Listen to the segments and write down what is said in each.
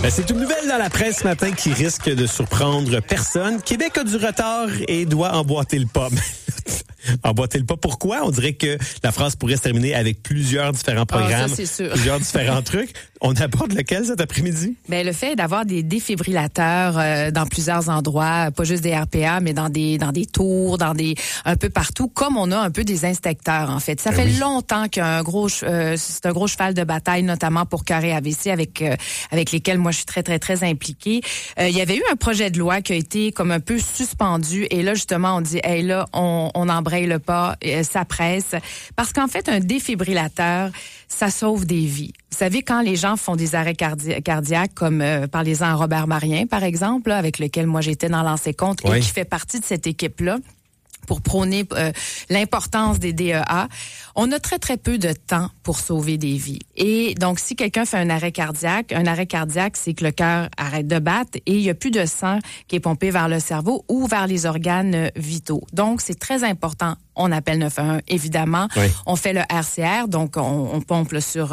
C'est une nouvelle dans la presse ce matin qui risque de surprendre personne. Québec a du retard et doit emboîter le pas. Emboîter le pas, pourquoi? On dirait que la phrase pourrait se terminer avec plusieurs différents programmes, ça, c'est sûr. Plusieurs différents trucs. On aborde lequel cet après-midi? Le fait d'avoir des défibrillateurs dans plusieurs endroits, pas juste des RPA, mais dans des tours, un peu partout, comme on a un peu des inspecteurs en fait. Ça fait longtemps qu'il y a c'est un gros cheval de bataille, notamment pour Cœur et AVC, avec lesquels moi je suis très très très impliquée. Il y avait eu un projet de loi qui a été comme un peu suspendu, et là justement on dit, là on embraye le pas, ça presse, parce qu'en fait un défibrillateur, ça sauve des vies. Vous savez, quand les gens font des arrêts cardiaques, comme parlez-en à Robert Marien, par exemple, là, avec lequel moi j'étais dans Lancer Compte, et qui fait partie de cette équipe-là, pour prôner l'importance des DEA, on a très, très peu de temps pour sauver des vies. Et donc, si quelqu'un fait un arrêt cardiaque, c'est que le cœur arrête de battre et il n'y a plus de sang qui est pompé vers le cerveau ou vers les organes vitaux. Donc, c'est très important. On appelle 911, évidemment. Oui. On fait le RCR, donc on pompe là, sur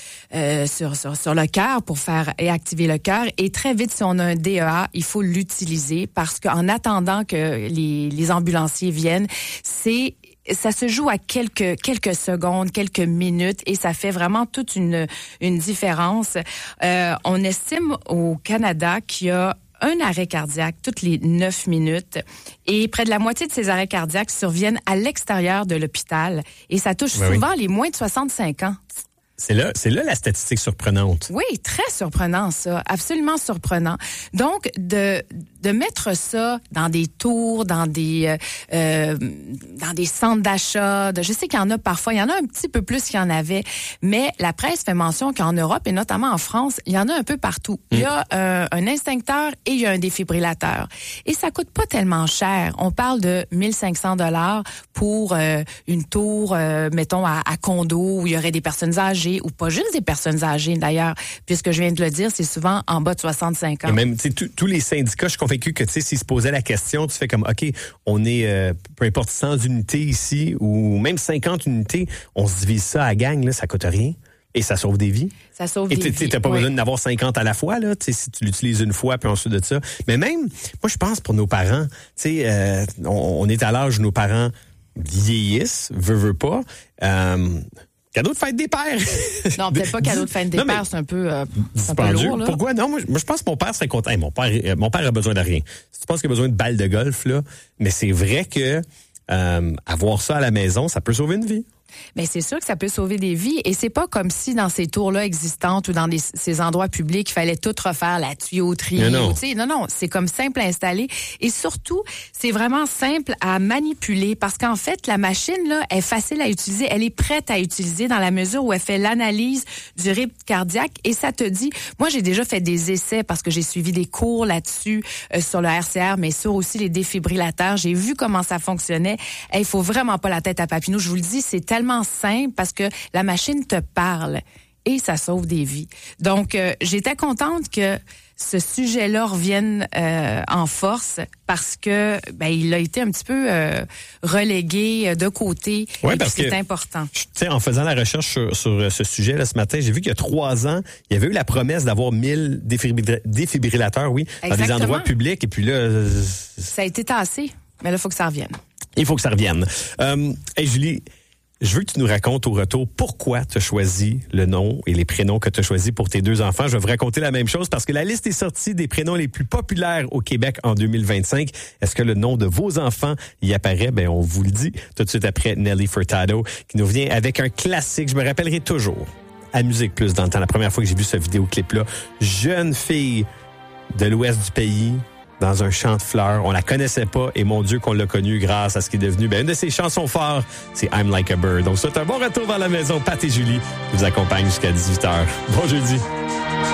le cœur pour faire et activer le cœur. Et très vite, si on a un DEA, il faut l'utiliser parce qu'en attendant que les ambulanciers viennent, ça se joue à quelques secondes, quelques minutes, et ça fait vraiment toute une différence. On estime au Canada qu'il y a un arrêt cardiaque toutes les 9 minutes, et près de la moitié de ces arrêts cardiaques surviennent à l'extérieur de l'hôpital, et ça touche souvent les moins de 65 ans. C'est là la statistique surprenante. Oui, très surprenant ça, absolument surprenant. Donc de mettre ça dans des tours, dans des centres d'achat, je sais qu'il y en a parfois, il y en a un petit peu plus qu'il y en avait, mais la presse fait mention qu'en Europe et notamment en France, il y en a un peu partout. Il y a un instincteur et il y a un défibrillateur, et ça coûte pas tellement cher. On parle de 1500 $ pour une tour, mettons à condo, où il y aurait des personnes âgées, ou pas juste des personnes âgées d'ailleurs, puisque je viens de le dire, c'est souvent en bas de 65 ans. Et même, tous les syndicats, je suis convaincu que s'ils se posaient la question, tu fais comme, OK, on est, peu importe 100 unités ici, ou même 50 unités, on se divise ça à gang, là, ça coûte rien. Et ça sauve des vies. Ça sauve des vies. T'as pas besoin d'en avoir 50 à la fois, là, si tu l'utilises une fois, puis ensuite de ça. Mais même, moi, je pense pour nos parents, on est à l'âge où nos parents vieillissent, veut pas. Cadeau de fête des pères. Non, peut-être pas cadeau de fête des pères, c'est un peu lourd, là. Pourquoi? Non, moi, je pense que mon père serait content. Hey, mon père a besoin de rien. Si tu penses qu'il a besoin de balles de golf, là, mais c'est vrai que avoir ça à la maison, ça peut sauver une vie. Mais c'est sûr que ça peut sauver des vies, et c'est pas comme si dans ces tours-là existantes ou dans ces endroits publics, il fallait tout refaire, la tuyauterie. Non, c'est comme simple à installer, et surtout, c'est vraiment simple à manipuler, parce qu'en fait, la machine là est facile à utiliser, elle est prête à utiliser dans la mesure où elle fait l'analyse du rythme cardiaque, et ça te dit, moi j'ai déjà fait des essais parce que j'ai suivi des cours là-dessus sur le RCR, mais sur aussi les défibrillateurs, j'ai vu comment ça fonctionnait. Il faut vraiment pas la tête à Papineau, je vous le dis, c'est tellement simple parce que la machine te parle et ça sauve des vies. Donc, j'étais contente que ce sujet-là revienne en force parce que il a été un petit peu relégué de côté. Oui, et parce que c'est important. En faisant la recherche sur ce sujet-là ce matin, j'ai vu qu'il y a 3 ans, il y avait eu la promesse d'avoir 1000 défibrillateurs, dans des endroits publics. Et puis là... Ça a été tassé, mais là, il faut que ça revienne. Il faut que ça revienne. Hey, Julie... Je veux que tu nous racontes au retour pourquoi tu as choisi le nom et les prénoms que tu as choisis pour tes 2 enfants. Je vais vous raconter la même chose parce que la liste est sortie des prénoms les plus populaires au Québec en 2025. Est-ce que le nom de vos enfants y apparaît? On vous le dit tout de suite après Nelly Furtado qui nous vient avec un classique. Je me rappellerai toujours à Musique Plus dans le temps, la première fois que j'ai vu ce vidéoclip-là. Jeune fille de l'ouest du pays, dans un champ de fleurs. On la connaissait pas et mon Dieu qu'on l'a connue grâce à ce qui est devenu une de ses chansons fortes, c'est I'm Like a Bird. Donc c'est un bon retour vers la maison. Pat et Julie vous accompagnent jusqu'à 18h. Bon jeudi.